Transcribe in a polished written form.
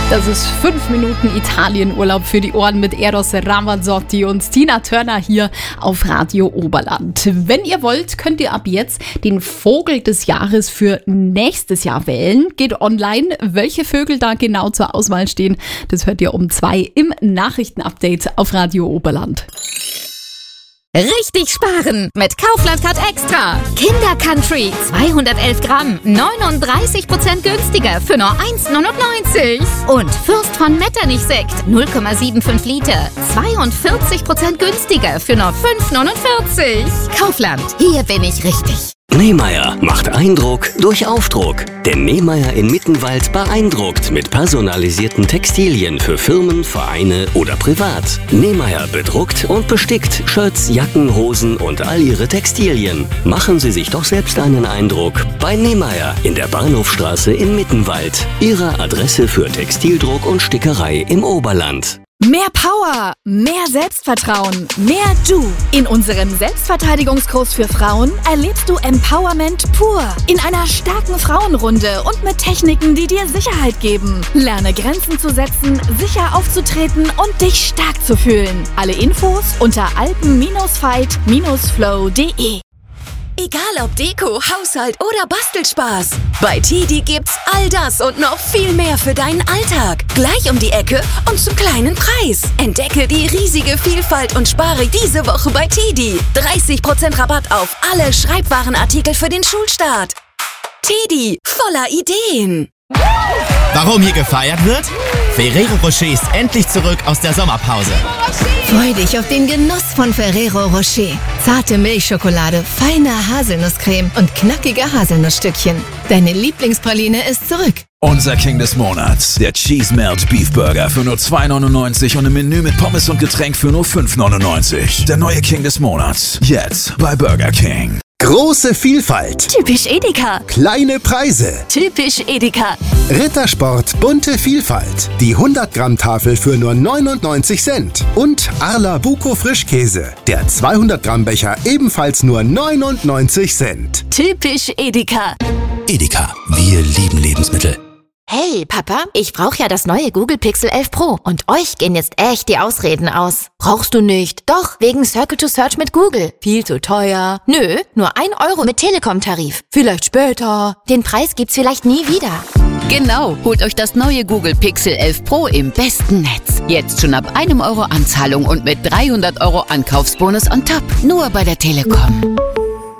Das ist 5 Minuten Italienurlaub für die Ohren mit Eros Ramazzotti und Tina Turner hier auf Radio Oberland. Wenn ihr wollt, könnt ihr ab jetzt den Vogel des Jahres für nächstes Jahr wählen. Geht online. Welche Vögel da genau zur Auswahl stehen, das hört ihr um 2 im Nachrichtenupdate auf Radio Oberland. Richtig sparen mit Kaufland Card Extra. Kinder Country 211 Gramm, 39% günstiger für nur 1,99. Und Fürst von Metternich Sekt 0,75 Liter, 42% günstiger für nur 5,49. Kaufland, hier bin ich richtig. Nehmeyer macht Eindruck durch Aufdruck. Denn Nehmeyer in Mittenwald beeindruckt mit personalisierten Textilien für Firmen, Vereine oder privat. Nehmeyer bedruckt und bestickt Shirts, Jacken, Hosen und all ihre Textilien. Machen Sie sich doch selbst einen Eindruck bei Nehmeyer in der Bahnhofstraße in Mittenwald. Ihre Adresse für Textildruck und Stickerei im Oberland. Mehr Power, mehr Selbstvertrauen, mehr Du. In unserem Selbstverteidigungskurs für Frauen erlebst du Empowerment pur. In einer starken Frauenrunde und mit Techniken, die dir Sicherheit geben. Lerne Grenzen zu setzen, sicher aufzutreten und dich stark zu fühlen. Alle Infos unter alpen-fight-flow.de. Egal ob Deko, Haushalt oder Bastelspaß. Bei TiDi gibt's all das und noch viel mehr für deinen Alltag. Gleich um die Ecke und zum kleinen Preis. Entdecke die riesige Vielfalt und spare diese Woche bei TiDi. 30% Rabatt auf alle Schreibwarenartikel für den Schulstart. TiDi, voller Ideen. Warum hier gefeiert wird? Ferrero Rocher ist endlich zurück aus der Sommerpause. Freu dich auf den Genuss von Ferrero Rocher. Zarte Milchschokolade, feine Haselnusscreme und knackige Haselnussstückchen. Deine Lieblingspraline ist zurück. Unser King des Monats, der Cheese Melt Beef Burger für nur 2,99 und im Menü mit Pommes und Getränk für nur 5,99. Der neue King des Monats, jetzt bei Burger King. Große Vielfalt. Typisch Edeka. Kleine Preise. Typisch Edeka. Rittersport bunte Vielfalt. Die 100-Gramm-Tafel für nur 99 Cent. Und Arla Buko Frischkäse. Der 200-Gramm-Becher ebenfalls nur 99 Cent. Typisch Edeka. Edeka, wir lieben Lebensmittel. Hey, Papa, ich brauche ja das neue Google Pixel 11 Pro und euch gehen jetzt echt die Ausreden aus. Brauchst du nicht? Doch, wegen Circle to Search mit Google. Viel zu teuer. Nö, nur 1 Euro mit Telekom-Tarif. Vielleicht später. Den Preis gibt's vielleicht nie wieder. Genau, holt euch das neue Google Pixel 11 Pro im besten Netz. Jetzt schon ab 1 Euro Anzahlung und mit 300 Euro Ankaufsbonus on top. Nur bei der Telekom.